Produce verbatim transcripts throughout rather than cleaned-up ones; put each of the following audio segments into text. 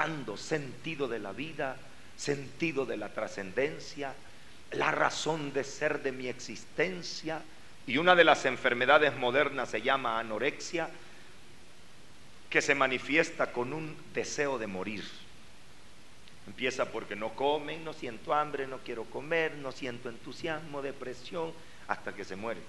buscando sentido de la vida, sentido de la trascendencia, la razón de ser de mi existencia. Y una de las enfermedades modernas se llama anorexia, que se manifiesta con un deseo de morir. Empieza porque no comen, no siento hambre, no quiero comer, no siento entusiasmo, depresión, hasta que se muere.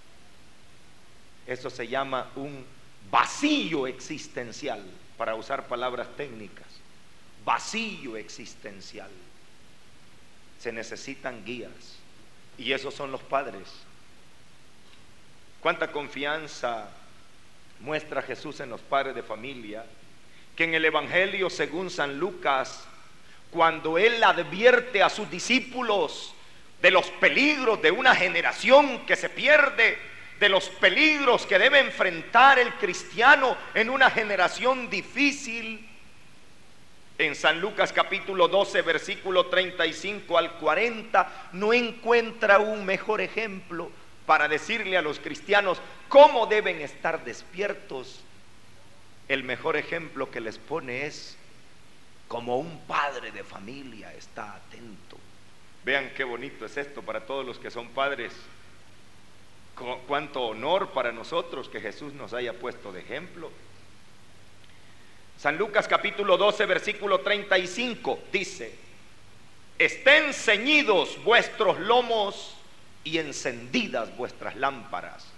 Eso se llama un vacío existencial, para usar palabras técnicas. Vacío existencial. Se necesitan guías, y esos son los padres. Cuánta confianza muestra Jesús en los padres de familia, que en el Evangelio según San Lucas, cuando Él advierte a sus discípulos de los peligros de una generación que se pierde, de los peligros que debe enfrentar el cristiano en una generación difícil, en San Lucas capítulo doce, versículo treinta y cinco al cuarenta, no encuentra un mejor ejemplo para decirle a los cristianos cómo deben estar despiertos. El mejor ejemplo que les pone es como un padre de familia está atento. Vean qué bonito es esto para todos los que son padres. Cuánto honor para nosotros que Jesús nos haya puesto de ejemplo. San Lucas capítulo doce, versículo treinta y cinco dice: estén ceñidos vuestros lomos y encendidas vuestras lámparas,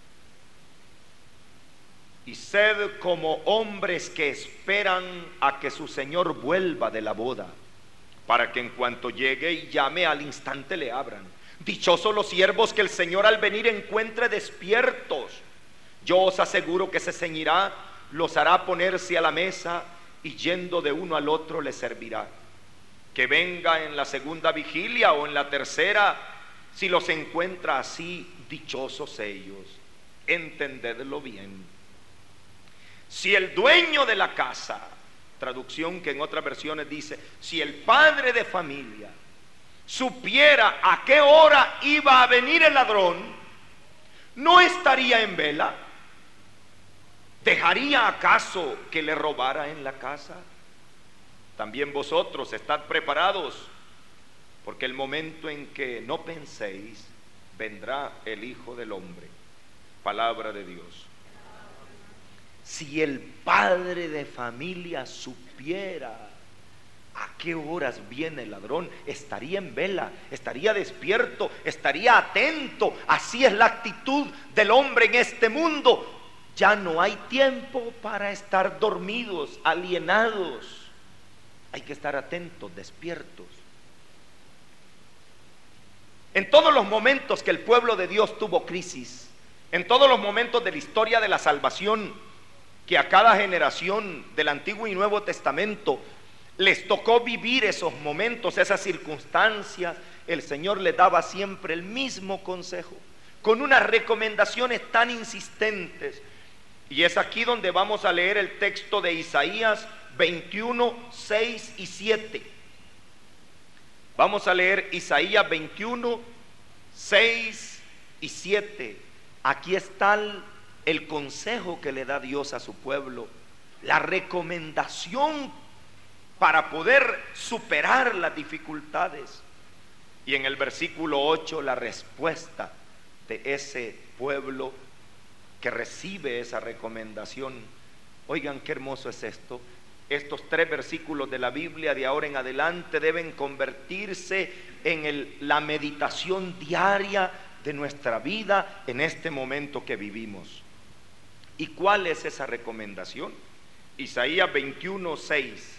y sed como hombres que esperan a que su Señor vuelva de la boda, para que en cuanto llegue y llame, al instante le abran. Dichosos los siervos que el Señor al venir encuentre despiertos. Yo os aseguro que se ceñirá, los hará ponerse a la mesa, y yendo de uno al otro les servirá. Que venga en la segunda vigilia o en la tercera, si los encuentra así, dichosos ellos. Entendedlo bien. Si el dueño de la casa, traducción que en otras versiones dice, si el padre de familia supiera a qué hora iba a venir el ladrón, ¿no estaría en vela? ¿Dejaría acaso que le robara en la casa? También vosotros estad preparados, porque el momento en que no penséis, vendrá el Hijo del Hombre. Palabra de Dios. Si el padre de familia supiera a qué horas viene el ladrón, estaría en vela, estaría despierto, estaría atento. Así es la actitud del hombre en este mundo. Ya no hay tiempo para estar dormidos, alienados. Hay que estar atentos, despiertos. En todos los momentos que el pueblo de Dios tuvo crisis, en todos los momentos de la historia de la salvación, que a cada generación del Antiguo y Nuevo Testamento les tocó vivir esos momentos, esas circunstancias, el Señor les daba siempre el mismo consejo, con unas recomendaciones tan insistentes. Y es aquí donde vamos a leer el texto de Isaías veintiuno, seis y siete. Vamos a leer Isaías veintiuno, seis y siete. Aquí está el, el consejo que le da Dios a su pueblo, la recomendación para poder superar las dificultades. Y en el versículo ocho, la respuesta de ese pueblo que recibe esa recomendación. Oigan qué hermoso es esto. Estos tres versículos de la Biblia de ahora en adelante deben convertirse en el, la meditación diaria de nuestra vida en este momento que vivimos. ¿Y cuál es esa recomendación? Isaías veintiuno, seis.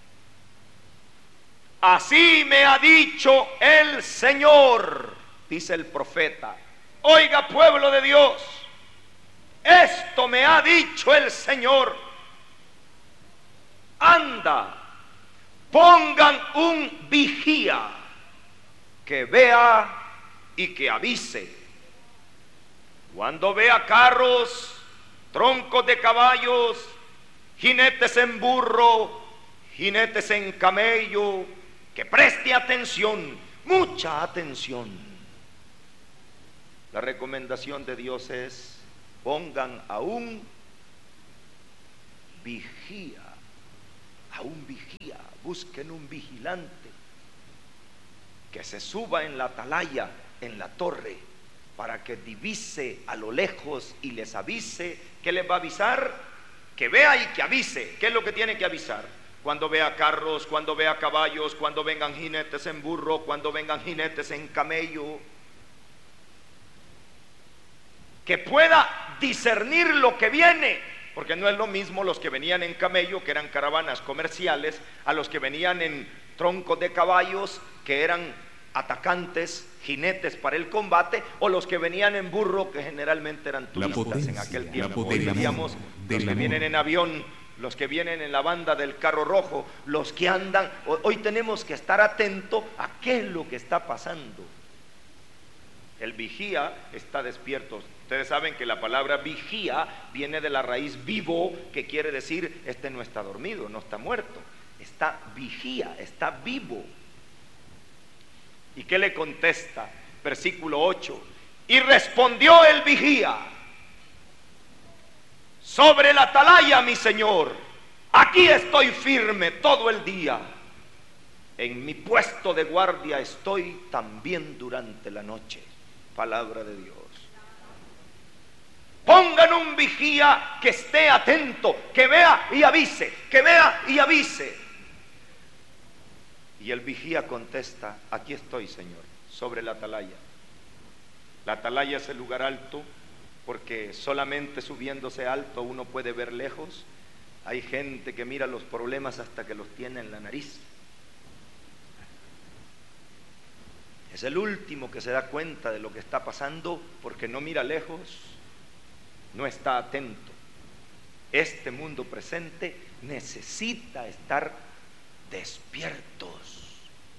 Así me ha dicho el Señor, dice el profeta. Oiga, pueblo de Dios, esto me ha dicho el Señor. Anda, pongan un vigía que vea y que avise. Cuando vea carros, troncos de caballos, jinetes en burro, jinetes en camello, que preste atención, mucha atención. La recomendación de Dios es: pongan a un vigía a un vigía, busquen un vigilante que se suba en la atalaya, en la torre, para que divise a lo lejos y les avise. ¿Qué les va a avisar? Que vea y que avise. ¿Qué es lo que tiene que avisar? Cuando vea carros, cuando vea caballos, cuando vengan jinetes en burro, cuando vengan jinetes en camello, que pueda discernir lo que viene, porque no es lo mismo los que venían en camello, que eran caravanas comerciales, a los que venían en troncos de caballos, que eran atacantes, jinetes para el combate, o los que venían en burro, que generalmente eran turistas en aquel tiempo. Hoy diríamos los que vienen en avión, los que vienen en la banda del carro rojo, los que andan. Hoy tenemos que estar atentos a qué es lo que está pasando. El vigía está despierto. Ustedes saben que la palabra vigía viene de la raíz vivo, que quiere decir este no está dormido, no está muerto, está vigía, está vivo. ¿Y qué le contesta? Versículo ocho. Y respondió el vigía: sobre la atalaya, mi señor, aquí estoy firme todo el día. En mi puesto de guardia estoy también durante la noche. Palabra de Dios. Pongan un vigía que esté atento, que vea y avise, que vea y avise. Y el vigía contesta: aquí estoy, señor, sobre la atalaya. La atalaya es el lugar alto, porque solamente subiéndose alto uno puede ver lejos. Hay gente que mira los problemas hasta que los tiene en la nariz. Es el último que se da cuenta de lo que está pasando, porque no mira lejos, no está atento. Este mundo presente necesita estar despiertos,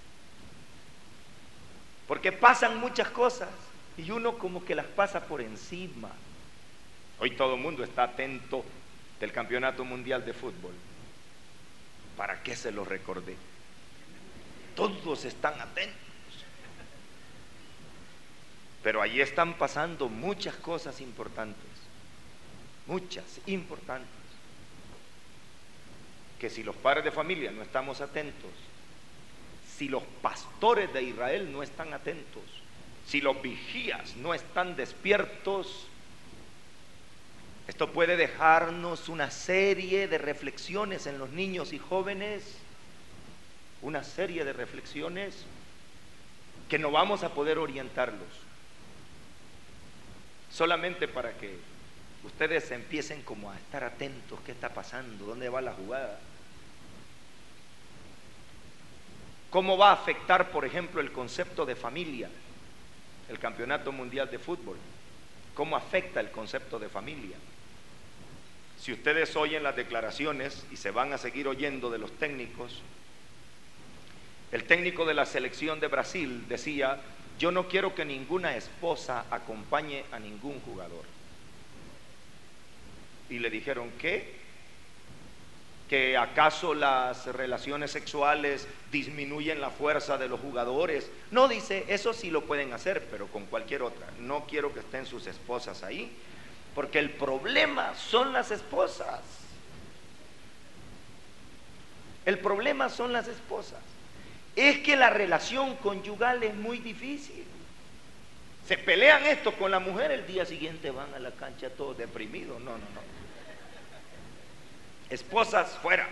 porque pasan muchas cosas y uno como que las pasa por encima. Hoy todo el mundo está atento del campeonato mundial de fútbol. ¿Para qué se lo recordé? Todos están atentos, pero allí están pasando muchas cosas importantes, muchas importantes, que si los padres de familia no estamos atentos, si los pastores de Israel no están atentos, si los vigías no están despiertos, esto puede dejarnos una serie de reflexiones en los niños y jóvenes, una serie de reflexiones que no vamos a poder orientarlos. Solamente para que ustedes empiecen como a estar atentos, qué está pasando, dónde va la jugada, cómo va a afectar, por ejemplo, el concepto de familia, el campeonato mundial de fútbol, cómo afecta el concepto de familia. Si ustedes oyen las declaraciones, y se van a seguir oyendo de los técnicos, el técnico de la selección de Brasil decía: yo no quiero que ninguna esposa acompañe a ningún jugador. Y le dijeron: ¿qué? ¿Que acaso las relaciones sexuales disminuyen la fuerza de los jugadores? No, dice, eso sí lo pueden hacer, pero con cualquier otra. No quiero que estén sus esposas ahí, porque el problema son las esposas. El problema son las esposas. Es que la relación conyugal es muy difícil. Se pelean esto con la mujer, el día siguiente van a la cancha todos deprimidos. No, no, no. Esposas fuera.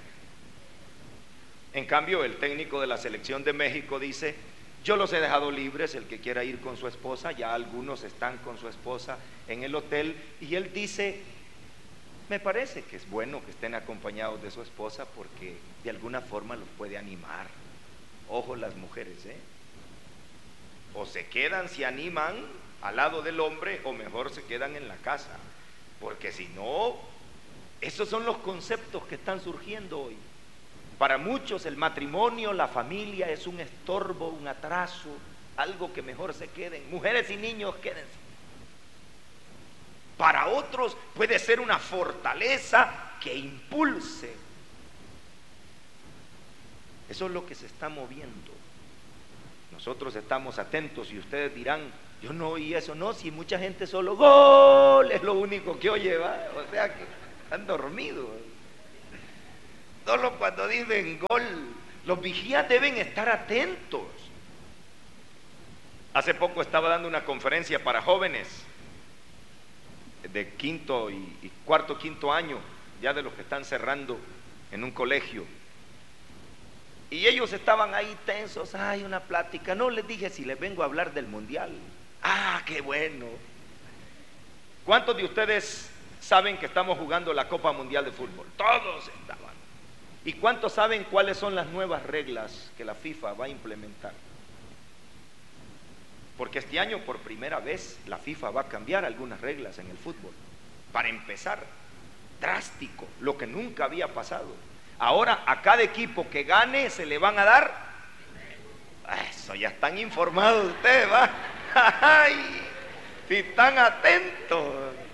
En cambio, el técnico de la selección de México dice: yo los he dejado libres, el que quiera ir con su esposa. Ya algunos están con su esposa en el hotel, y él dice: me parece que es bueno que estén acompañados de su esposa, porque de alguna forma los puede animar. Ojo las mujeres, ¿eh? O se quedan, se animan al lado del hombre, o mejor se quedan en la casa, porque si no, esos son los conceptos que están surgiendo hoy. Para muchos el matrimonio, la familia es un estorbo, un atraso, algo que mejor se queden. Mujeres y niños, quédense. Para otros puede ser una fortaleza que impulse. Eso es lo que se está moviendo. Nosotros estamos atentos y ustedes dirán: yo no oí eso. No, si mucha gente solo gol es lo único que oye, ¿va? O sea que están dormidos. Solo cuando dicen gol. Los vigías deben estar atentos. Hace poco estaba dando una conferencia para jóvenes de quinto y, y cuarto, quinto año, ya de los que están cerrando en un colegio. Y ellos estaban ahí tensos. Ay, una plática. No les dije si les vengo a hablar del mundial. Ah, qué bueno. ¿Cuántos de ustedes saben que estamos jugando la Copa Mundial de Fútbol? Todos estaban. ¿Y cuántos saben cuáles son las nuevas reglas que la FIFA va a implementar? Porque este año por primera vez la FIFA va a cambiar algunas reglas en el fútbol. Para empezar, drástico, lo que nunca había pasado. Ahora a cada equipo que gane se le van a dar. Eso, ya están informados ustedes, ¿va? Ay, si están atentos.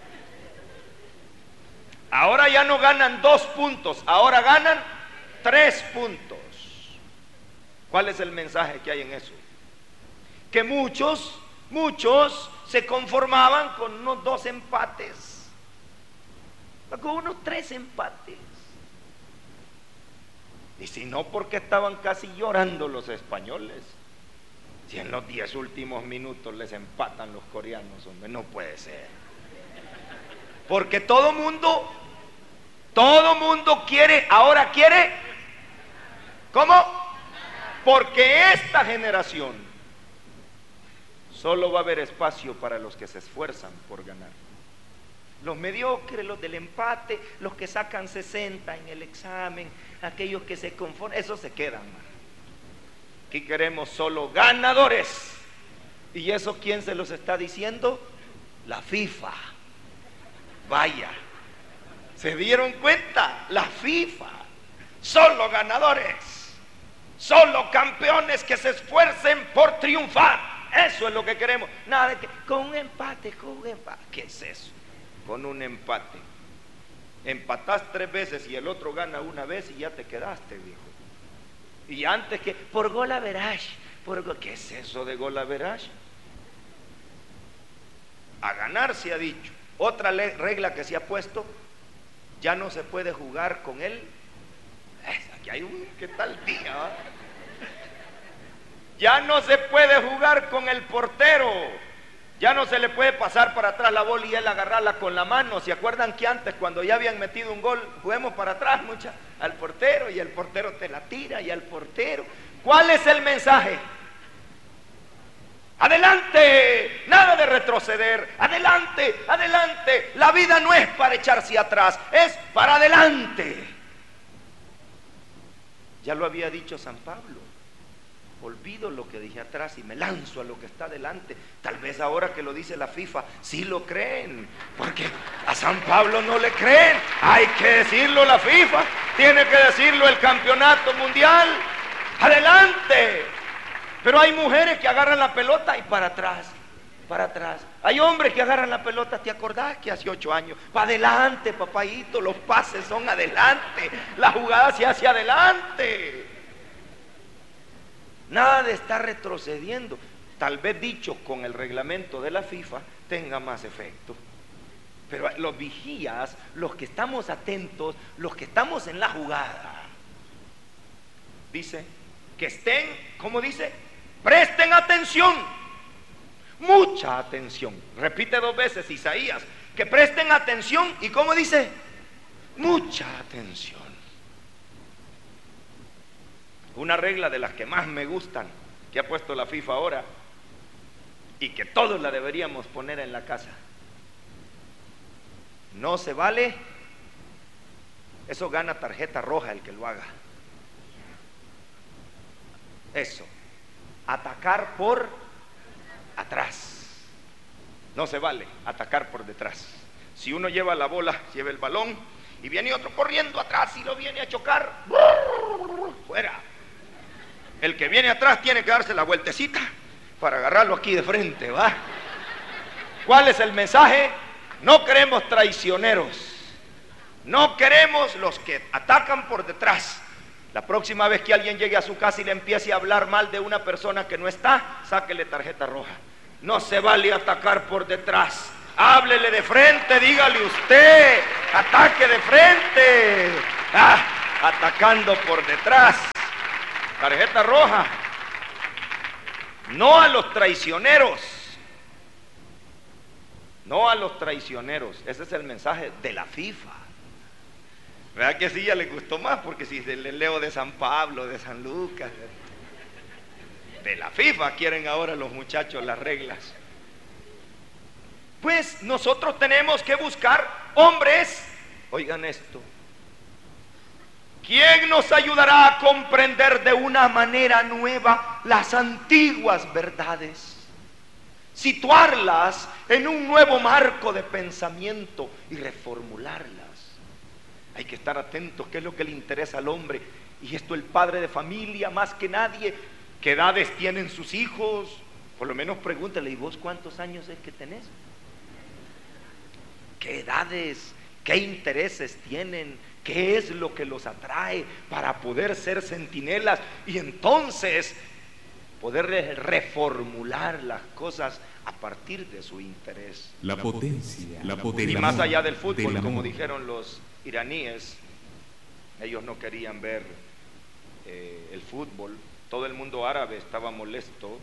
Ahora ya no ganan dos puntos, ahora ganan tres puntos. ¿Cuál es el mensaje que hay en eso? Que muchos, muchos se conformaban con unos dos empates, con unos tres empates. Y si no, porque estaban casi llorando los españoles. Si en los diez últimos minutos les empatan los coreanos, hombre, no puede ser. Porque todo mundo, todo mundo quiere, ahora quiere, ¿cómo? Porque esta generación solo va a haber espacio para los que se esfuerzan por ganar. Los mediocres, los del empate, los que sacan sesenta en el examen, aquellos que se conforman, esos se quedan. Aquí queremos solo ganadores. ¿Y eso quién se los está diciendo? La FIFA. Vaya, ¿se dieron cuenta? La FIFA. Solo ganadores, solo campeones que se esfuercen por triunfar. Eso es lo que queremos. Nada de que con un empate, con un empate. ¿Qué es eso? Con un empate. Empatás tres veces y el otro gana una vez y ya te quedaste, viejo. Y antes que, por gol average, por gol, ¿qué es eso de gol average? A ganar se ha dicho. Otra regla que se ha puesto, ya no se puede jugar con él. Aquí hay un, ¿qué tal día? ¿Va? Ya no se puede jugar con el portero. Ya no se le puede pasar para atrás la bola y él agarrarla con la mano. ¿Se acuerdan que antes, cuando ya habían metido un gol, juguemos para atrás mucha, al portero, y el portero te la tira, y al portero? ¿Cuál es el mensaje? Adelante, nada de retroceder, adelante, adelante. La vida no es para echarse atrás, es para adelante. Ya lo había dicho San Pablo. Olvido lo que dije atrás y me lanzo a lo que está adelante. Tal vez ahora que lo dice la FIFA, sí lo creen, porque a San Pablo no le creen. Hay que decirlo la FIFA, tiene que decirlo el campeonato mundial. Adelante. Pero hay mujeres que agarran la pelota y para atrás, para atrás. Hay hombres que agarran la pelota, ¿te acordás que hace ocho años? Para adelante, papayito, los pases son adelante, la jugada se hace adelante. Nada de estar retrocediendo. Tal vez dicho con el reglamento de la FIFA tenga más efecto. Pero los vigías, los que estamos atentos, los que estamos en la jugada, dice que estén, ¿cómo dice? Presten atención, mucha atención. Repite dos veces Isaías, que presten atención. ¿Y cómo dice? Mucha atención. Una regla de las que más me gustan que ha puesto la FIFA ahora y que todos la deberíamos poner en la casa: no se vale, eso gana tarjeta roja el que lo haga. Eso, atacar por atrás. No se vale atacar por detrás. Si uno lleva la bola, lleva el balón y viene otro corriendo atrás y lo viene a chocar, fuera. El que viene atrás tiene que darse la vueltecita para agarrarlo aquí de frente, ¿va? ¿Cuál es el mensaje? No queremos traicioneros, no queremos los que atacan por detrás. La próxima vez que alguien llegue a su casa y le empiece a hablar mal de una persona que no está, sáquele tarjeta roja. No se vale atacar por detrás. Háblele de frente, dígale usted, ataque de frente. Ah, atacando por detrás. Tarjeta roja. No a los traicioneros. No a los traicioneros. Ese es el mensaje de la FIFA. ¿Verdad que sí ya le gustó más? Porque si le leo de San Pablo, de San Lucas, de la FIFA quieren ahora los muchachos las reglas. Pues nosotros tenemos que buscar hombres, oigan esto, ¿quién nos ayudará a comprender de una manera nueva las antiguas verdades? Situarlas en un nuevo marco de pensamiento y reformularlas. Hay que estar atentos, qué es lo que le interesa al hombre. Y esto el padre de familia, más que nadie, ¿qué edades tienen sus hijos? Por lo menos pregúntale, ¿y vos cuántos años es que tenés? ¿Qué edades, qué intereses tienen? ¿Qué es lo que los atrae para poder ser centinelas? Y entonces poder reformular las cosas a partir de su interés. La potencia, la potencia. Y más allá del fútbol, como dijeron los iraníes, ellos no querían ver eh, el fútbol. Todo el mundo árabe estaba molesto,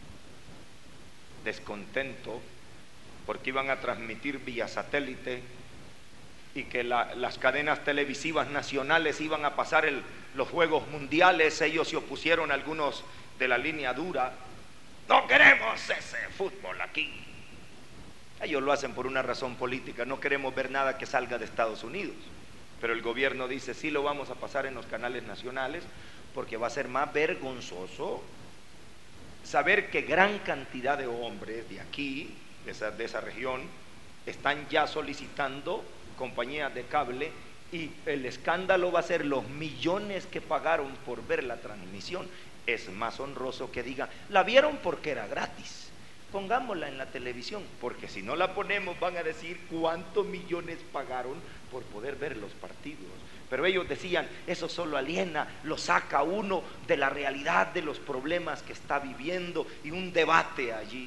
descontento, porque iban a transmitir vía satélite y que la, las cadenas televisivas nacionales iban a pasar el, los juegos mundiales. Ellos se opusieron, algunos de la línea dura. No queremos ese fútbol aquí. Ellos lo hacen por una razón política. No queremos ver nada que salga de Estados Unidos. Pero el gobierno dice, sí lo vamos a pasar en los canales nacionales, porque va a ser más vergonzoso saber que gran cantidad de hombres de aquí, de esa, de esa región, están ya solicitando compañías de cable, y el escándalo va a ser los millones que pagaron por ver la transmisión. Es más honroso que digan, la vieron porque era gratis, pongámosla en la televisión, porque si no la ponemos van a decir cuántos millones pagaron por poder ver los partidos. Pero ellos decían, eso solo aliena, lo saca uno de la realidad de los problemas que está viviendo, y un debate allí.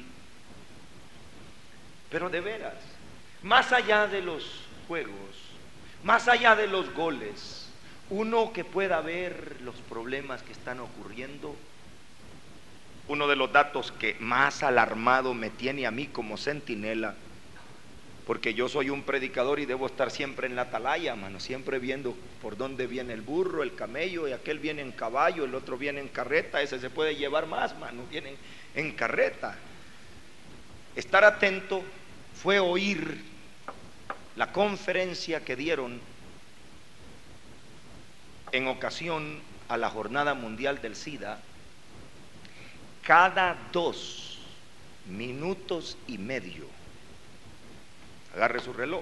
Pero de veras, más allá de los juegos, más allá de los goles, uno que pueda ver los problemas que están ocurriendo. Uno de los datos que más alarmado me tiene a mí como centinela, porque yo soy un predicador y debo estar siempre en la atalaya, mano, siempre viendo por dónde viene el burro, el camello, y aquel viene en caballo, el otro viene en carreta, ese se puede llevar más, mano, vienen en carreta. Estar atento fue oír la conferencia que dieron en ocasión a la Jornada Mundial del SIDA. Cada dos minutos y medio, agarre su reloj,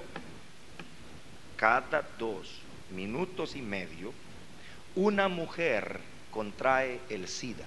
cada dos minutos y medio, una mujer contrae el SIDA.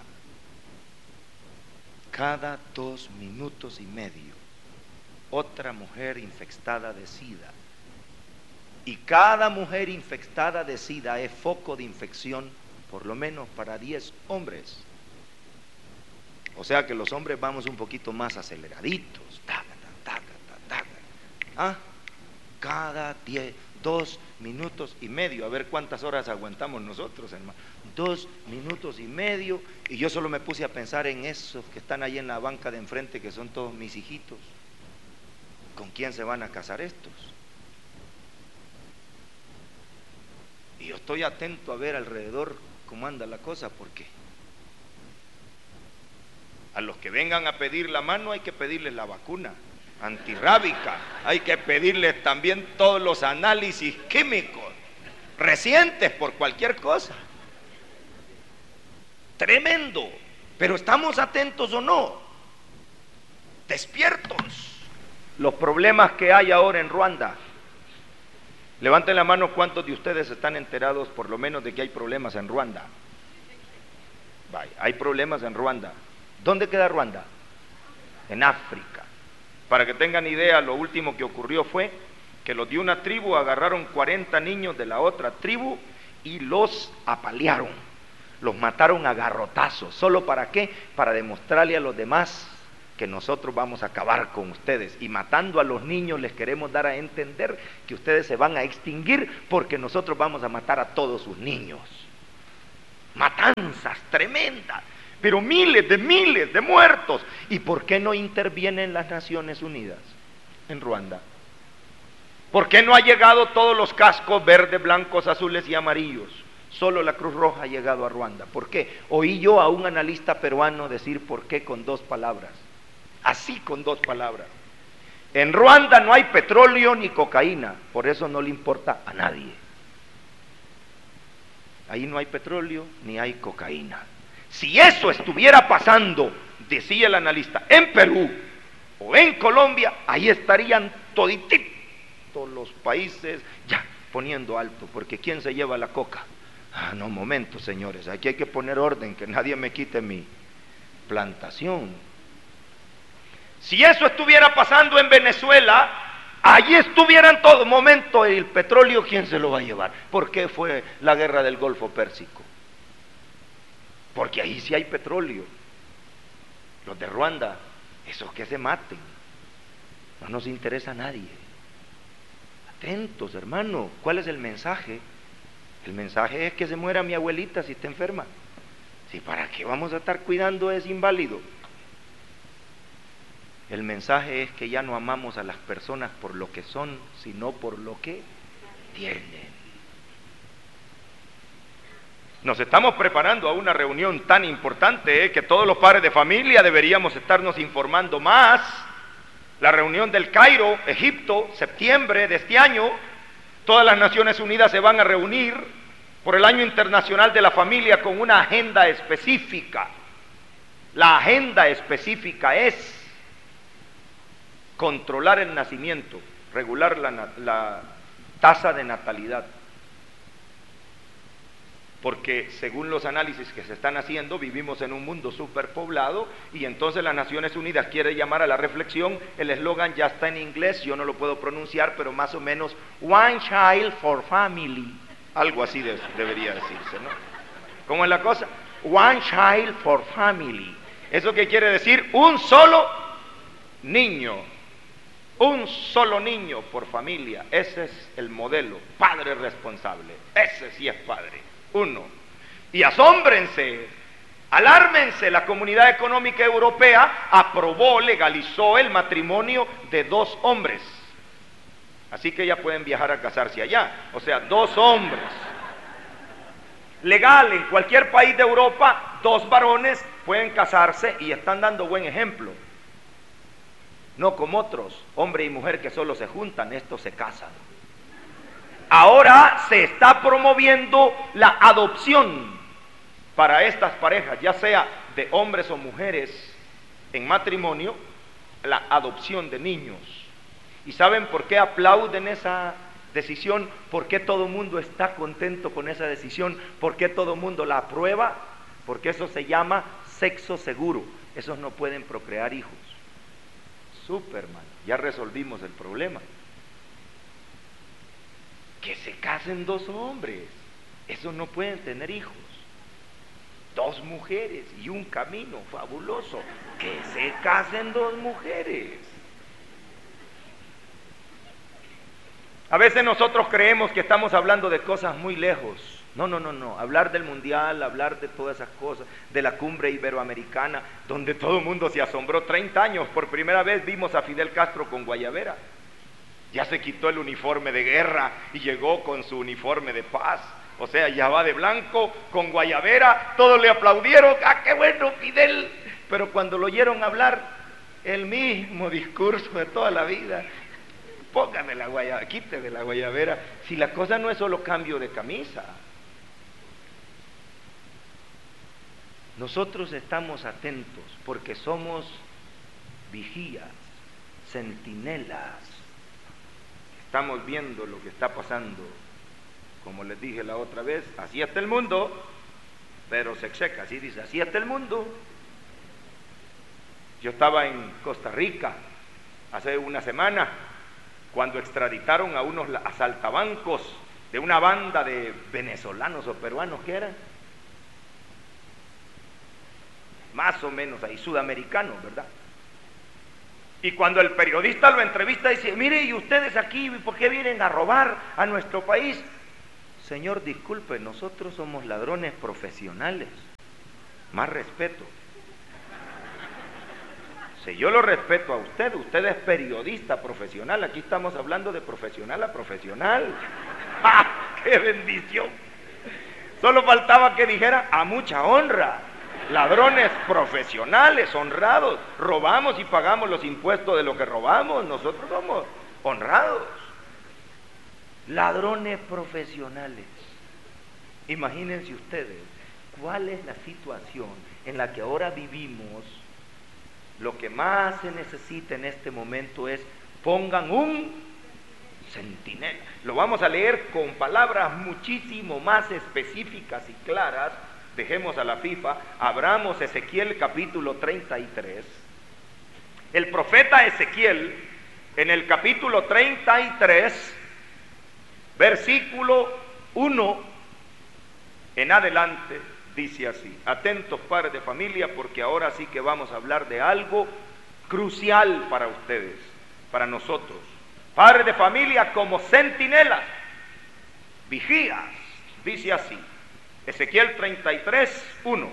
Cada dos minutos y medio, otra mujer infectada de SIDA. Y cada mujer infectada de SIDA es foco de infección, por lo menos para diez hombres. O sea que los hombres vamos un poquito más aceleraditos. Taca, taca, taca, taca. ¿Ah? Cada diez, dos minutos y medio. A ver cuántas horas aguantamos nosotros, hermano. Dos minutos y medio. Y yo solo me puse a pensar en esos que están ahí en la banca de enfrente, que son todos mis hijitos. ¿Con quién se van a casar estos? Y yo estoy atento a ver alrededor cómo anda la cosa, porque a los que vengan a pedir la mano hay que pedirles la vacuna antirrábica, hay que pedirles también todos los análisis químicos recientes por cualquier cosa. Tremendo. Pero ¿estamos atentos o no? Despiertos. Los problemas que hay ahora en Ruanda. Levanten la mano cuántos de ustedes están enterados por lo menos de que hay problemas en Ruanda. Vaya, hay problemas en Ruanda. ¿Dónde queda Ruanda? En África. Para que tengan idea, lo último que ocurrió fue que los de una tribu agarraron cuarenta niños de la otra tribu y los apalearon, los mataron a garrotazos. ¿Solo para qué? Para demostrarle a los demás que nosotros vamos a acabar con ustedes, y matando a los niños les queremos dar a entender que ustedes se van a extinguir porque nosotros vamos a matar a todos sus niños. Matanzas tremendas, pero miles de miles de muertos. ¿Y por qué no intervienen las Naciones Unidas en Ruanda? ¿Por qué no ha llegado todos los cascos verdes, blancos, azules y amarillos? Solo la Cruz Roja ha llegado a Ruanda. ¿Por qué? Oí yo a un analista peruano decir por qué con dos palabras. Así, con dos palabras. En Ruanda no hay petróleo ni cocaína, por eso no le importa a nadie. Ahí no hay petróleo ni hay cocaína. Si eso estuviera pasando, decía el analista, en Perú o en Colombia, ahí estarían todititos los países ya poniendo alto, porque ¿quién se lleva la coca? Ah, no, momento, señores, aquí hay que poner orden, que nadie me quite mi plantación. Si eso estuviera pasando en Venezuela, allí estuvieran todos. Momento, el petróleo, ¿quién se lo va a llevar? ¿Por qué fue la guerra del Golfo Pérsico? Porque ahí sí hay petróleo. Los de Ruanda, esos que se maten, no nos interesa a nadie. Atentos, hermano, ¿cuál es el mensaje? El mensaje es que se muera mi abuelita si está enferma. Si para qué vamos a estar cuidando a ese inválido. El mensaje es que ya no amamos a las personas por lo que son, sino por lo que tienen. Nos estamos preparando a una reunión tan importante eh, que todos los padres de familia deberíamos estarnos informando más. La reunión del Cairo, Egipto, septiembre de este año. Todas las Naciones Unidas se van a reunir por el Año Internacional de la Familia con una agenda específica. La agenda específica es controlar el nacimiento, regular la, la tasa de natalidad. Porque según los análisis que se están haciendo, vivimos en un mundo superpoblado y entonces las Naciones Unidas quiere llamar a la reflexión. El eslogan ya está en inglés, yo no lo puedo pronunciar, pero más o menos One Child for Family, algo así de, debería decirse, ¿no? ¿Cómo es la cosa? One Child for Family. ¿Eso qué quiere decir? Un solo niño, un solo niño por familia. Ese es el modelo, padre responsable, ese sí es padre. Uno. Y asómbrense, alármense, la Comunidad Económica Europea aprobó, legalizó el matrimonio de dos hombres. Así que ya pueden viajar a casarse allá. O sea, dos hombres. Legal, en cualquier país de Europa, dos varones pueden casarse y están dando buen ejemplo. No como otros, hombre y mujer que solo se juntan, estos se casan. Ahora se está promoviendo la adopción para estas parejas, ya sea de hombres o mujeres en matrimonio, la adopción de niños. ¿Y saben por qué aplauden esa decisión? ¿Por qué todo el mundo está contento con esa decisión? ¿Por qué todo el mundo la aprueba? Porque eso se llama sexo seguro. Esos no pueden procrear hijos. Superman, ya resolvimos el problema. Que se casen dos hombres, esos no pueden tener hijos. Dos mujeres y un camino fabuloso, que se casen dos mujeres. A veces nosotros creemos que estamos hablando de cosas muy lejos. No, no, no, no. Hablar del mundial, hablar de todas esas cosas, de la cumbre iberoamericana, donde todo el mundo se asombró. treinta años, por primera vez vimos a Fidel Castro con guayabera. Ya se quitó el uniforme de guerra y llegó con su uniforme de paz. O sea, ya va de blanco, con guayabera, todos le aplaudieron. ¡Ah, qué bueno, Fidel! Pero cuando lo oyeron hablar, el mismo discurso de toda la vida. Póngame la guayabera, quíteme la guayabera. Si la cosa no es solo cambio de camisa. Nosotros estamos atentos porque somos vigías, centinelas. Estamos viendo lo que está pasando. Como les dije la otra vez, así está el mundo, pero se seca, así dice, así está el mundo. Yo estaba en Costa Rica hace una semana, cuando extraditaron a unos asaltabancos de una banda de venezolanos o peruanos que eran, más o menos ahí, sudamericanos, ¿verdad? Y cuando el periodista lo entrevista, dice, mire, ¿y ustedes aquí por qué vienen a robar a nuestro país? Señor, disculpe, nosotros somos ladrones profesionales. Más respeto. Si yo lo respeto a usted, usted es periodista profesional, aquí estamos hablando de profesional a profesional. ¡Ah, qué bendición! Solo faltaba que dijera, a mucha honra. Ladrones profesionales, honrados, robamos y pagamos los impuestos de lo que robamos, nosotros somos honrados. Ladrones profesionales. Imagínense ustedes cuál es la situación en la que ahora vivimos. Lo que más se necesita en este momento es pongan un centinela. Lo vamos a leer con palabras muchísimo más específicas y claras. Dejemos a la FIFA, abramos Ezequiel capítulo treinta y tres. El profeta Ezequiel, en el capítulo treinta y tres, versículo uno en adelante, dice así. Atentos, padres de familia, porque ahora sí que vamos a hablar de algo crucial para ustedes, para nosotros. Padres de familia como centinelas, vigías, dice así. Ezequiel treinta y tres, uno.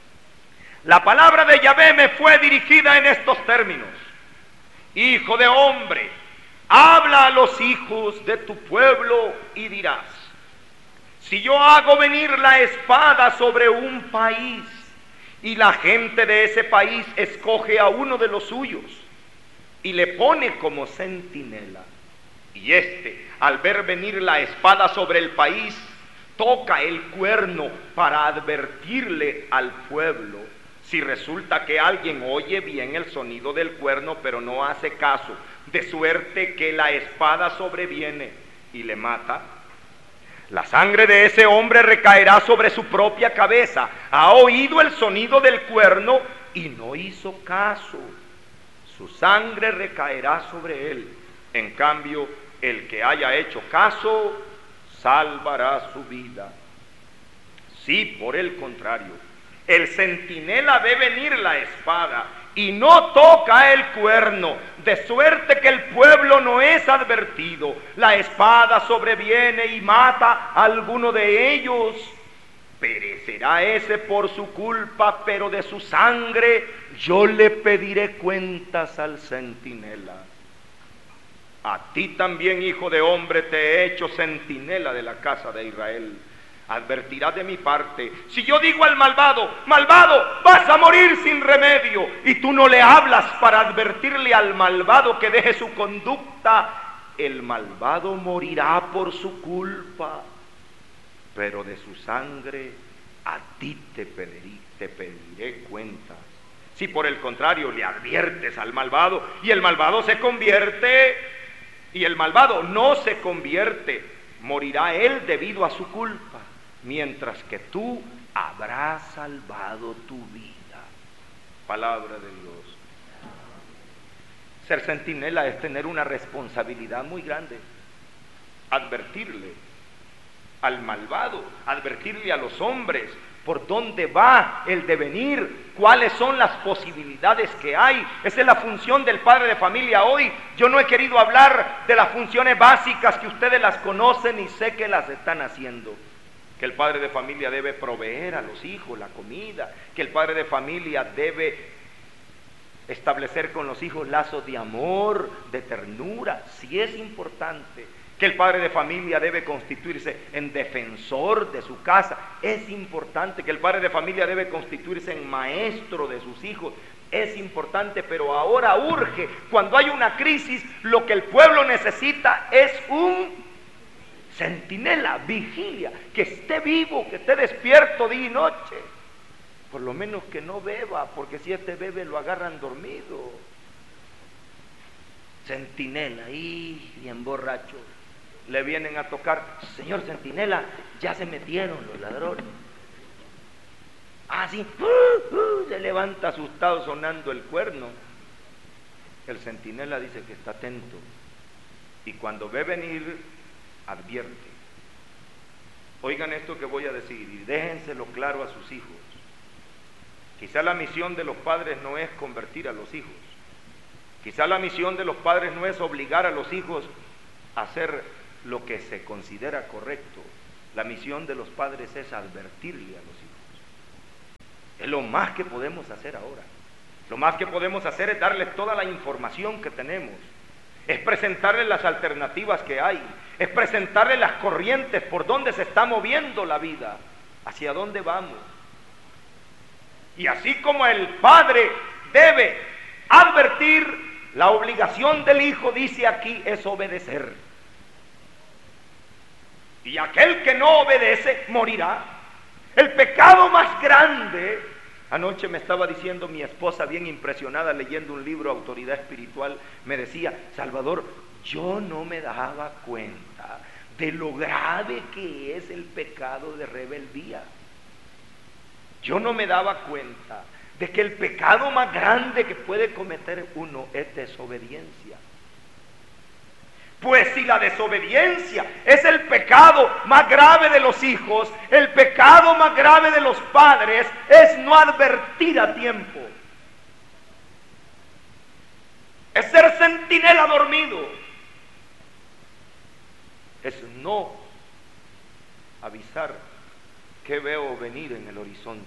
La palabra de Yahvé me fue dirigida en estos términos: Hijo de hombre, habla a los hijos de tu pueblo y dirás: si yo hago venir la espada sobre un país y la gente de ese país escoge a uno de los suyos y le pone como centinela, y éste, al ver venir la espada sobre el país, toca el cuerno para advertirle al pueblo, si resulta que alguien oye bien el sonido del cuerno pero no hace caso, de suerte que la espada sobreviene y le mata, la sangre de ese hombre recaerá sobre su propia cabeza. Ha oído el sonido del cuerno y no hizo caso, su sangre recaerá sobre él. En cambio, el que haya hecho caso salvará su vida. Si por el contrario el centinela ve venir la espada y no toca el cuerno, de suerte que el pueblo no es advertido, la espada sobreviene y mata a alguno de ellos, perecerá ese por su culpa, pero de su sangre yo le pediré cuentas al centinela. A ti también, hijo de hombre, te he hecho centinela de la casa de Israel. Advertirás de mi parte. Si yo digo al malvado, malvado, vas a morir sin remedio, y tú no le hablas para advertirle al malvado que deje su conducta, el malvado morirá por su culpa, pero de su sangre a ti te pediré, te pediré cuentas. Si por el contrario le adviertes al malvado y el malvado se convierte, y el malvado no se convierte, morirá él debido a su culpa, mientras que tú habrás salvado tu vida. Palabra de Dios. Ser centinela es tener una responsabilidad muy grande. Advertirle al malvado, advertirle a los hombres por dónde va el devenir, cuáles son las posibilidades que hay. Esa es la función del padre de familia hoy. Yo no he querido hablar de las funciones básicas que ustedes las conocen y sé que las están haciendo. Que el padre de familia debe proveer a los hijos la comida, que el padre de familia debe establecer con los hijos lazos de amor, de ternura. Sí es importante. Que el padre de familia debe constituirse en defensor de su casa. Es importante. Que el padre de familia debe constituirse en maestro de sus hijos. Es importante, pero ahora urge. Cuando hay una crisis, lo que el pueblo necesita es un centinela, vigilia, que esté vivo, que esté despierto día y noche. Por lo menos que no beba, porque si este bebe lo agarran dormido. Centinela, y bien borracho. Le vienen a tocar: señor centinela, ya se metieron los ladrones. Ah, sí, uh, uh, se levanta asustado sonando el cuerno. El centinela dice que está atento, y cuando ve venir, advierte. Oigan esto que voy a decir y déjenselo claro a sus hijos. Quizá la misión de los padres no es convertir a los hijos, Quizá la misión de los padres no es obligar a los hijos a hacer lo que se considera correcto. La misión de los padres es advertirle a los hijos. Es lo más que podemos hacer ahora. Lo más que podemos hacer es darles toda la información que tenemos. Es presentarles las alternativas que hay. Es presentarles las corrientes por donde se está moviendo la vida. Hacia dónde vamos. Y así como el padre debe advertir, la obligación del hijo, dice aquí, es obedecer. Y aquel que no obedece, morirá. El pecado más grande, anoche me estaba diciendo mi esposa, bien impresionada, leyendo un libro, Autoridad Espiritual, me decía, Salvador, yo no me daba cuenta de lo grave que es el pecado de rebeldía. Yo no me daba cuenta de que el pecado más grande que puede cometer uno es desobediencia. Pues si la desobediencia es el pecado más grave de los hijos, el pecado más grave de los padres es no advertir a tiempo. Es ser centinela dormido. Es no avisar que veo venir en el horizonte.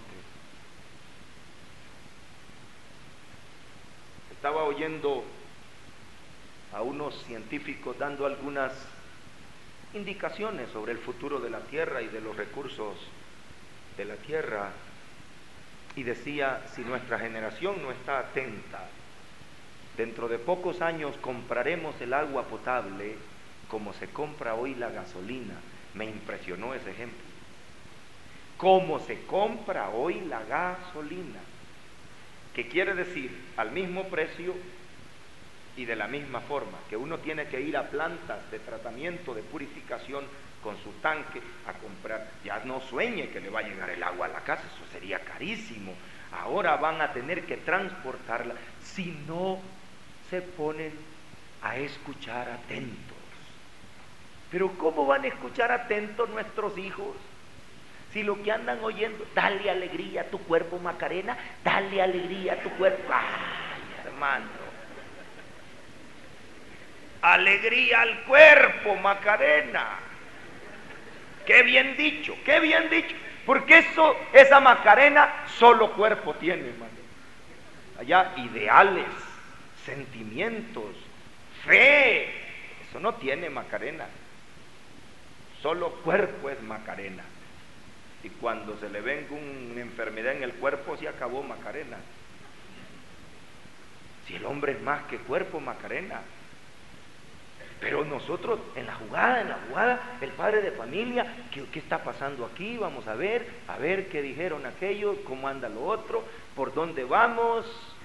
Estaba oyendo a unos científicos dando algunas indicaciones sobre el futuro de la Tierra y de los recursos de la Tierra, y decía, si nuestra generación no está atenta, dentro de pocos años compraremos el agua potable como se compra hoy la gasolina. Me impresionó ese ejemplo. Como se compra hoy la gasolina. ¿Qué quiere decir? Al mismo precio y de la misma forma, que uno tiene que ir a plantas de tratamiento, de purificación, con su tanque a comprar. Ya no sueñe que le va a llegar el agua a la casa, eso sería carísimo. Ahora van a tener que transportarla si no se ponen a escuchar atentos. Pero ¿cómo van a escuchar atentos nuestros hijos? Si lo que andan oyendo, dale alegría a tu cuerpo, Macarena, dale alegría a tu cuerpo. Ay, hermano. Alegría al cuerpo, Macarena. Qué bien dicho, qué bien dicho. Porque eso, esa Macarena, solo cuerpo tiene, hermano. Allá ideales, sentimientos, fe. Eso no tiene Macarena. Solo cuerpo es Macarena. Y cuando se le venga una enfermedad en el cuerpo, se acabó Macarena. Si el hombre es más que cuerpo, Macarena. Pero nosotros, en la jugada, en la jugada, el padre de familia, ¿qué, qué está pasando aquí? Vamos a ver, a ver qué dijeron aquellos, cómo anda lo otro, por dónde vamos.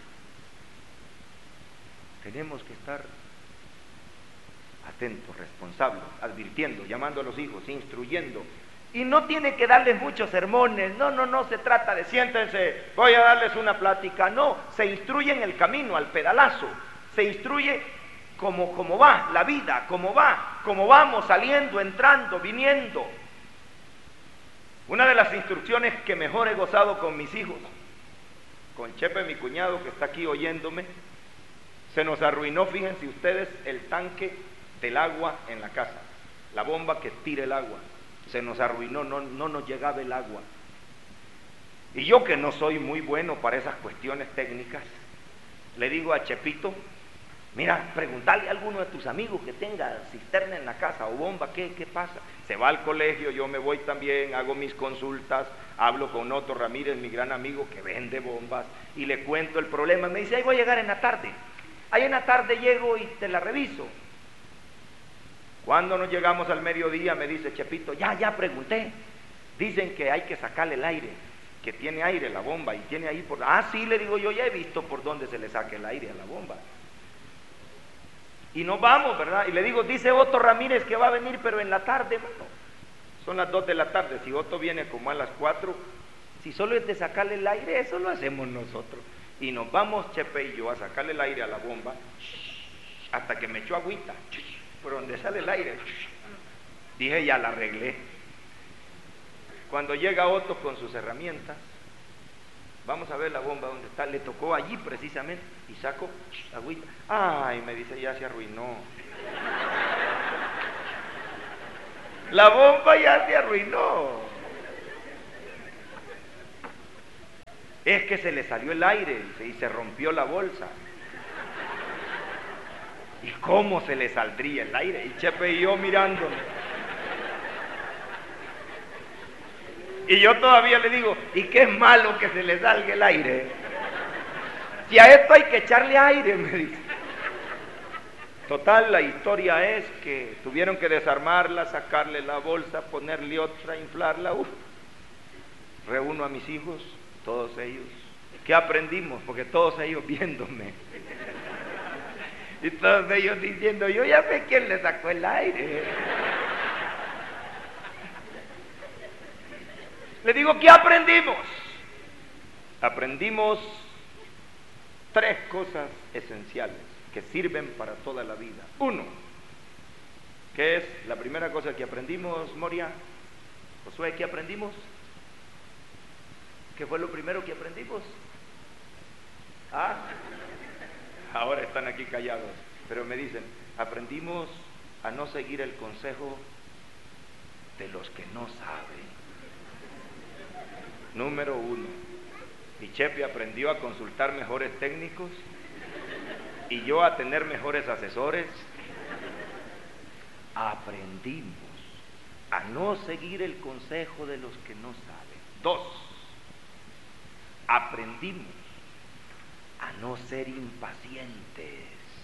Tenemos que estar atentos, responsables, advirtiendo, llamando a los hijos, instruyendo. Y no tiene que darles muchos sermones, no, no, no se trata de siéntense, voy a darles una plática, no, se instruye en el camino, al pedalazo, se instruye como, como va la vida, como va, como vamos saliendo, entrando, viniendo. Una de las instrucciones que mejor he gozado con mis hijos, con Chepe, mi cuñado, que está aquí oyéndome, se nos arruinó, fíjense ustedes, el tanque del agua en la casa, la bomba que tira el agua. Se nos arruinó, no, no nos llegaba el agua. Y yo, que no soy muy bueno para esas cuestiones técnicas, le digo a Chepito, mira, pregúntale a alguno de tus amigos que tenga cisterna en la casa o bomba, ¿qué, qué pasa? Se va al colegio, yo me voy también, hago mis consultas, hablo con Otto Ramírez, mi gran amigo que vende bombas, y le cuento el problema. Me dice, ahí voy a llegar en la tarde. Ahí en la tarde llego y te la reviso. Cuando nos llegamos al mediodía, me dice Chepito, ya, ya pregunté. Dicen que hay que sacarle el aire, que tiene aire la bomba y tiene ahí por... Ah, sí, le digo yo, ya he visto por dónde se le saque el aire a la bomba. Y nos vamos, ¿verdad? Y le digo, dice Otto Ramírez que va a venir, pero en la tarde, bueno, son las dos de la tarde. Si Otto viene como a las cuatro, si solo es de sacarle el aire, eso lo hacemos nosotros. Y nos vamos, Chepe y yo, a sacarle el aire a la bomba, hasta que me echó agüita. Por donde sale el aire, dije, ya la arreglé. Cuando llega Otto con sus herramientas, vamos a ver la bomba donde está. Le tocó allí precisamente y saco agüita. Ay, me dice, ya se arruinó. La bomba ya se arruinó. Es que se le salió el aire y se rompió la bolsa. ¿Y cómo se le saldría el aire? Y Chepe y yo mirándome. Y yo todavía le digo, ¿y qué es malo que se le salga el aire? Si a esto hay que echarle aire, me dice. Total, la historia es que tuvieron que desarmarla, sacarle la bolsa, ponerle otra, inflarla. Uf. Reúno a mis hijos, todos ellos. ¿Qué aprendimos? Porque todos ellos viéndome. Y todos ellos diciendo, yo ya sé quién le sacó el aire. Le digo, ¿qué aprendimos? Aprendimos tres cosas esenciales que sirven para toda la vida. Uno, ¿qué es la primera cosa que aprendimos, Moria? Josué, ¿qué aprendimos? ¿Qué fue lo primero que aprendimos? Ah, ahora están aquí callados, pero me dicen, aprendimos a no seguir el consejo de los que no saben. Número uno, y Chepe aprendió a consultar mejores técnicos y yo a tener mejores asesores. Aprendimos a no seguir el consejo de los que no saben. Dos, aprendimos a no ser impacientes.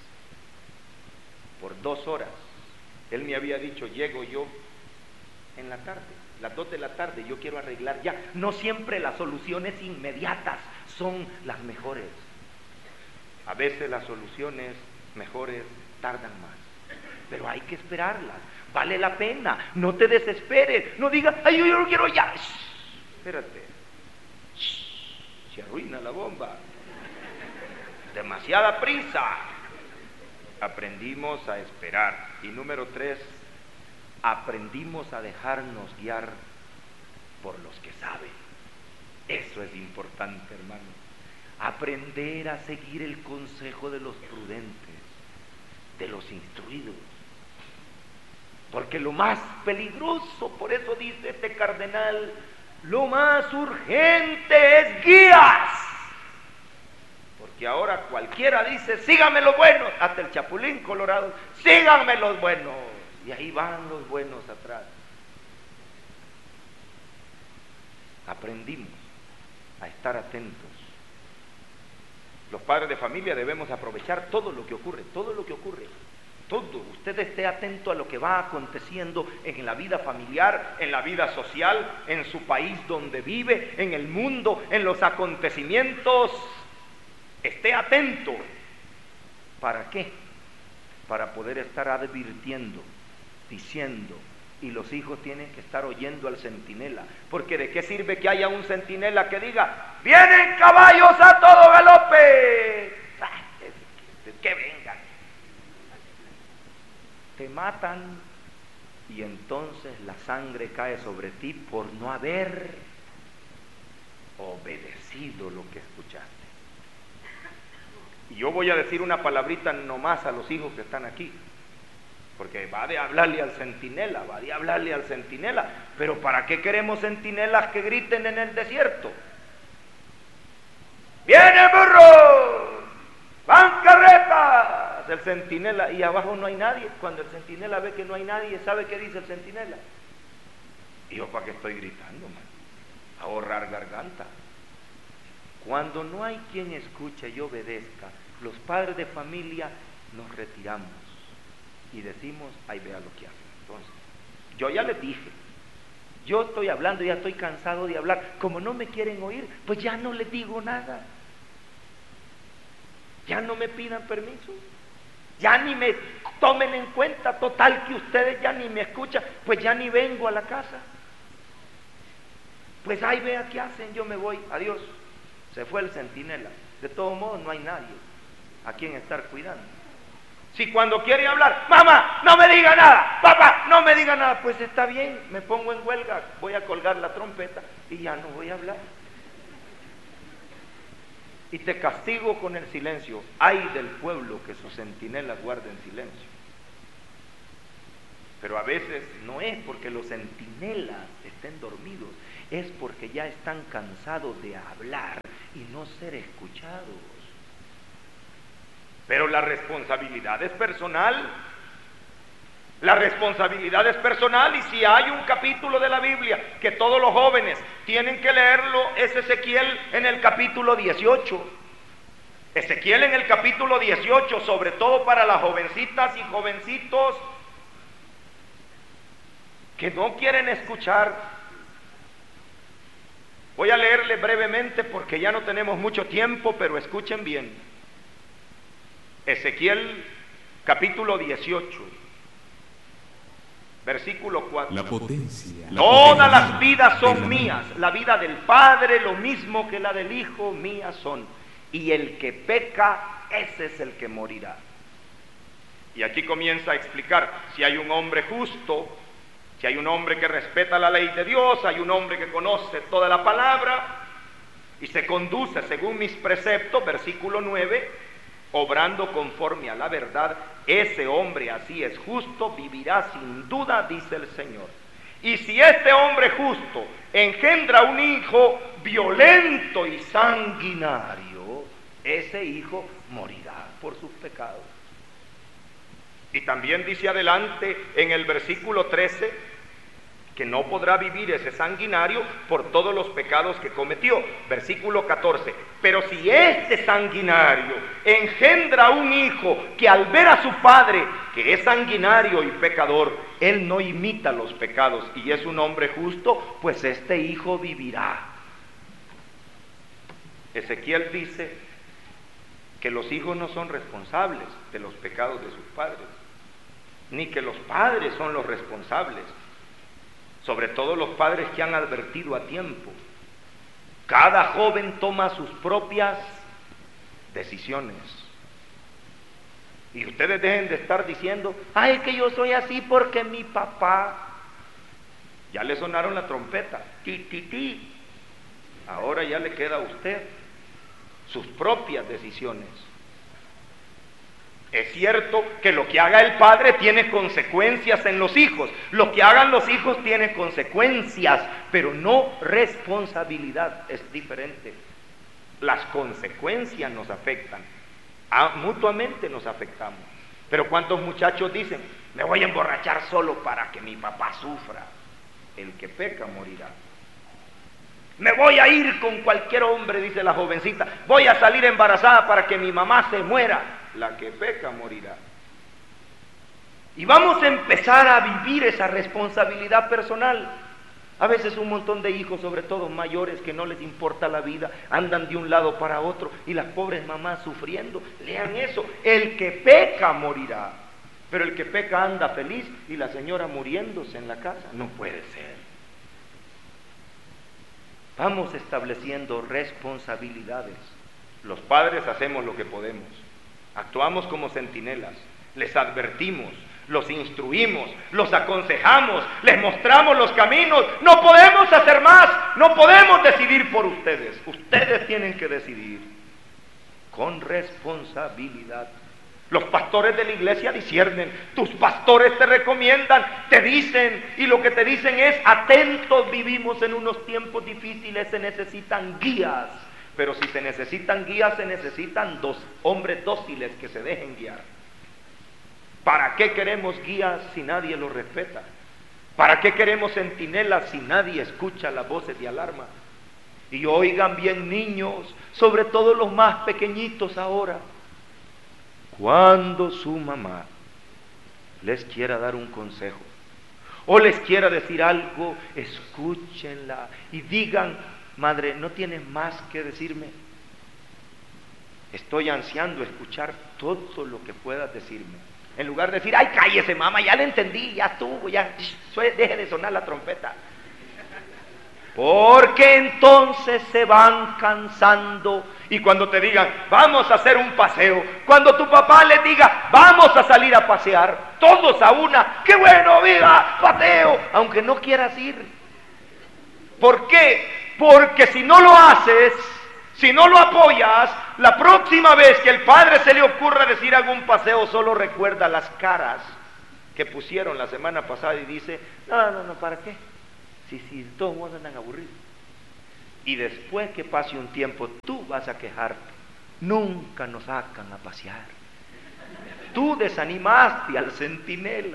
Por dos horas, él me había dicho, llego yo en la tarde, las dos de la tarde, yo quiero arreglar ya. No siempre las soluciones inmediatas son las mejores. A veces las soluciones mejores tardan más, pero hay que esperarlas, vale la pena, no te desesperes, no digas, ay, yo, yo lo quiero ya. Shh, espérate, Shh, se arruina la bomba, demasiada prisa. Aprendimos a esperar. Y número tres, aprendimos a dejarnos guiar por los que saben. Eso es importante, hermano. Aprender a seguir el consejo de los prudentes, de los instruidos. Porque lo más peligroso, por eso dice este cardenal, lo más urgente es guías. Porque ahora cualquiera dice, síganme los buenos, hasta el Chapulín Colorado, síganme los buenos. Y ahí van los buenos atrás. Aprendimos a estar atentos. Los padres de familia debemos aprovechar todo lo que ocurre, todo lo que ocurre, todo. Usted esté atento a lo que va aconteciendo en la vida familiar, en la vida social, en su país donde vive, en el mundo, en los acontecimientos. Esté atento. ¿Para qué? Para poder estar advirtiendo, diciendo, y los hijos tienen que estar oyendo al centinela, porque ¿de qué sirve que haya un centinela que diga, vienen caballos a todo galope? Ah, es, es, que vengan. Te matan y entonces la sangre cae sobre ti por no haber obedecido lo que escuchaste. Y yo voy a decir una palabrita nomás a los hijos que están aquí, porque va de hablarle al centinela, va de hablarle al centinela, pero ¿para qué queremos centinelas que griten en el desierto? ¡Viene burro! ¡Van carretas! El centinela, y abajo no hay nadie. Cuando el centinela ve que no hay nadie, ¿sabe qué dice el centinela? ¿Y yo para qué estoy gritando, man? Ahorrar garganta. Cuando no hay quien escuche y obedezca, los padres de familia nos retiramos y decimos, ay, vea lo que hace. Entonces, yo ya les dije, yo estoy hablando, ya estoy cansado de hablar. Como no me quieren oír, pues ya no les digo nada. Ya no me pidan permiso, ya ni me tomen en cuenta. Total que ustedes ya ni me escuchan, pues ya ni vengo a la casa. Pues ay, vea qué hacen, yo me voy, adiós. Se fue el centinela. De todos modos no hay nadie a quien estar cuidando. Si cuando quiere hablar, mamá, no me diga nada, papá, no me diga nada, pues está bien, me pongo en huelga, voy a colgar la trompeta y ya no voy a hablar. y te castigo con el silencio. Ay del pueblo que sus centinelas guarden silencio. Pero a veces no es porque los centinelas estén dormidos, es porque ya están cansados de hablar y no ser escuchados. Pero la responsabilidad es personal. La responsabilidad es personal, y si hay un capítulo de la Biblia que todos los jóvenes tienen que leerlo, es Ezequiel en el capítulo dieciocho. Ezequiel en el capítulo dieciocho, sobre todo para las jovencitas y jovencitos que no quieren escuchar. Voy a leerle brevemente porque ya no tenemos mucho tiempo, pero escuchen bien. Ezequiel capítulo dieciocho, versículo cuatro. La potencia. La Todas potencia las vidas son de la mías, la vida del Padre lo mismo que la del Hijo, mías son. Y el que peca, ese es el que morirá. Y aquí comienza a explicar, si hay un hombre justo, si hay un hombre que respeta la ley de Dios, hay un hombre que conoce toda la palabra y se conduce según mis preceptos, versículo nueve, obrando conforme a la verdad, ese hombre así es justo, vivirá sin duda, dice el Señor. Y si este hombre justo engendra un hijo violento y sanguinario, ese hijo morirá por sus pecados. Y también dice adelante en el versículo trece que no podrá vivir ese sanguinario por todos los pecados que cometió. Versículo catorce, pero si este sanguinario engendra un hijo que al ver a su padre, que es sanguinario y pecador, él no imita los pecados y es un hombre justo, pues este hijo vivirá. Ezequiel dice que los hijos no son responsables de los pecados de sus padres, ni que los padres son los responsables, sobre todo los padres que han advertido a tiempo. Cada joven toma sus propias decisiones. Y ustedes dejen de estar diciendo, ay, que yo soy así porque mi papá. Ya le sonaron la trompeta, ti, ti, ti. Ahora ya le queda a usted sus propias decisiones. Es cierto que lo que haga el padre tiene consecuencias en los hijos, lo que hagan los hijos tiene consecuencias, pero no responsabilidad, es diferente. Las consecuencias nos afectan, ah, mutuamente nos afectamos. Pero ¿cuántos muchachos dicen, me voy a emborrachar solo para que mi papá sufra? El que peca morirá. Me voy a ir con cualquier hombre, dice la jovencita, voy a salir embarazada para que mi mamá se muera. La que peca morirá. Y vamos a empezar a vivir esa responsabilidad personal. A veces un montón de hijos, sobre todo mayores, que no les importa la vida, andan de un lado para otro y las pobres mamás sufriendo. Lean eso, el que peca morirá. Pero el que peca anda feliz y la señora muriéndose en la casa. No puede ser. Vamos estableciendo responsabilidades. Los padres hacemos lo que podemos. Actuamos como centinelas, les advertimos, los instruimos, los aconsejamos, les mostramos los caminos. No podemos hacer más, no podemos decidir por ustedes. Ustedes tienen que decidir con responsabilidad. Los pastores de la iglesia disciernen, tus pastores te recomiendan, te dicen, y lo que te dicen es, atentos, vivimos en unos tiempos difíciles, se necesitan guías. Pero si se necesitan guías, se necesitan dos hombres dóciles que se dejen guiar. ¿Para qué queremos guías si nadie los respeta? ¿Para qué queremos centinelas si nadie escucha las voces de alarma? Y oigan bien, niños, sobre todo los más pequeñitos ahora, cuando su mamá les quiera dar un consejo o les quiera decir algo, escúchenla y digan, madre, ¿no tienes más que decirme? Estoy ansiando escuchar todo lo que puedas decirme. En lugar de decir, ay, cállese, mamá, ya le entendí, ya estuvo, ya, deje de sonar la trompeta. Porque entonces se van cansando. Y cuando te digan, vamos a hacer un paseo, cuando tu papá les diga, vamos a salir a pasear, todos a una, qué bueno, viva, paseo, aunque no quieras ir. ¿Por qué? Porque si no lo haces, Si no lo apoyas, la próxima vez que el padre se le ocurra decir algún paseo, solo recuerda las caras que pusieron la semana pasada y dice, no, no, no, ¿para qué? Si, si todos modos andan aburridos. Y después que pase un tiempo, tú vas a quejarte. Nunca nos sacan a pasear. Tú desanimaste al centinela.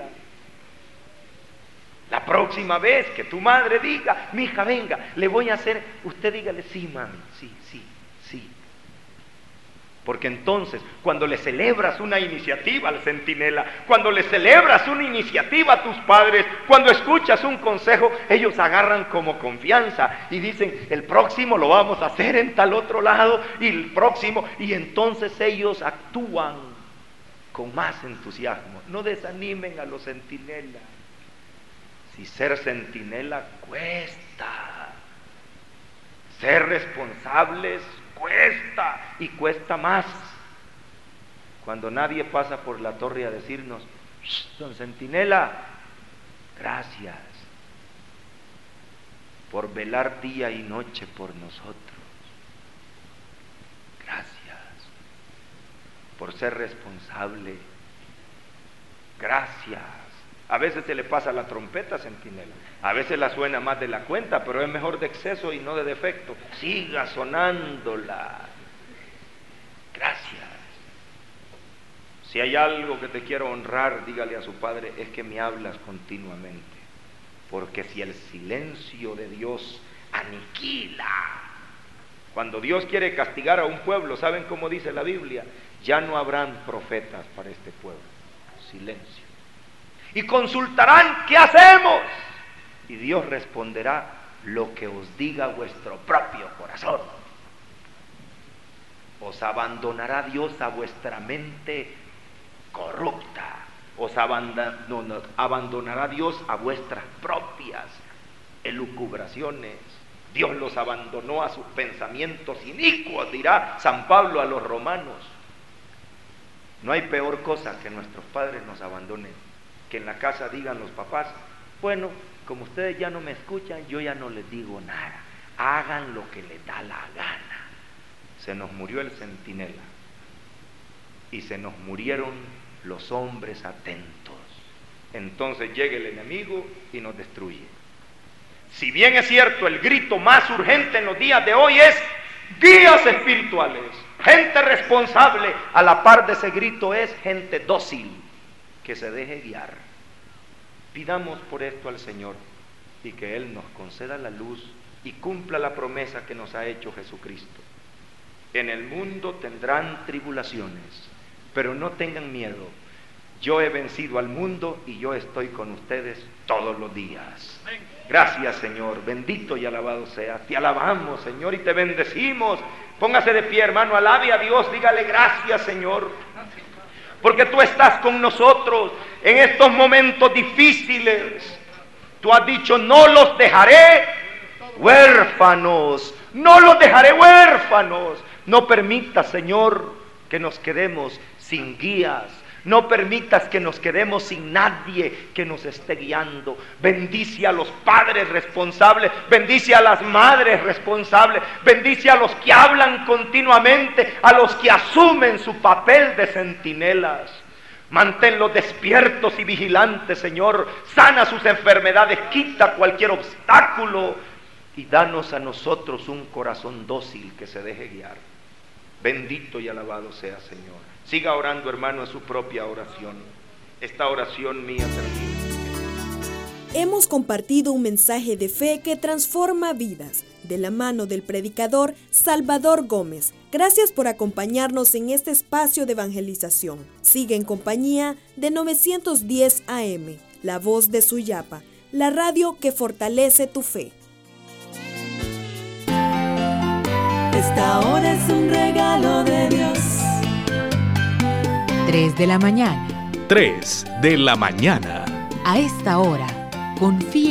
La próxima vez que tu madre diga, mi hija, venga, le voy a hacer, usted dígale, sí, mami, sí, sí, sí. Porque entonces, cuando le celebras una iniciativa al centinela, cuando le celebras una iniciativa a tus padres, cuando escuchas un consejo, ellos agarran como confianza y dicen, el próximo lo vamos a hacer en tal otro lado, y el próximo, y entonces ellos actúan con más entusiasmo. No desanimen a los centinelas. Si ser centinela cuesta, ser responsables cuesta, y cuesta más cuando nadie pasa por la torre a decirnos, don centinela, gracias por velar día y noche por nosotros, gracias por ser responsable, gracias. A veces se le pasa la trompeta, centinela. A veces la suena más de la cuenta, pero es mejor de exceso y no de defecto. Siga sonándola. Gracias. Si hay algo que te quiero honrar, dígale a su padre, es que me hablas continuamente. Porque si el silencio de Dios aniquila. Cuando Dios quiere castigar a un pueblo, ¿saben cómo dice la Biblia? Ya no habrán profetas para este pueblo. Silencio. Y consultarán, ¿qué hacemos? Y Dios responderá, lo que os diga vuestro propio corazón. Os abandonará Dios a vuestra mente corrupta. Os abandonará Dios a vuestras propias elucubraciones. Dios los abandonó a sus pensamientos inicuos, dirá San Pablo a los romanos. No hay peor cosa que nuestros padres nos abandonen. Que en la casa digan los papás, bueno, como ustedes ya no me escuchan, yo ya no les digo nada, hagan lo que les da la gana. Se nos murió el centinela y se nos murieron los hombres atentos. Entonces llega el enemigo y nos destruye. Si bien es cierto, el grito más urgente en los días de hoy es guías espirituales, gente responsable, a la par de ese grito es gente dócil, que se deje guiar. Pidamos por esto al Señor y que Él nos conceda la luz y cumpla la promesa que nos ha hecho Jesucristo. En el mundo tendrán tribulaciones, pero no tengan miedo. Yo he vencido al mundo y yo estoy con ustedes todos los días. Gracias, Señor, bendito y alabado seas. Te alabamos, Señor, y te bendecimos. Póngase de pie, hermano, alabe a Dios, dígale gracias, Señor, porque tú estás con nosotros en estos momentos difíciles. Tú has dicho, no los dejaré huérfanos, no los dejaré huérfanos. No permitas, Señor, que nos quedemos sin guías. No permitas que nos quedemos sin nadie que nos esté guiando. Bendice a los padres responsables, bendice a las madres responsables, bendice a los que hablan continuamente, a los que asumen su papel de centinelas. Manténlos despiertos y vigilantes, Señor. Sana sus enfermedades, quita cualquier obstáculo y danos a nosotros un corazón dócil que se deje guiar. Bendito y alabado sea, Señor. Siga orando, hermano, a su propia oración. Esta oración mía termina. Hemos compartido un mensaje de fe que transforma vidas, de la mano del predicador Salvador Gómez. Gracias por acompañarnos en este espacio de evangelización. Sigue en compañía de novecientos diez A M, La Voz de Suyapa, la radio que fortalece tu fe. Esta hora es un regalo de Dios. tres de la mañana. tres de la mañana. A esta hora, confía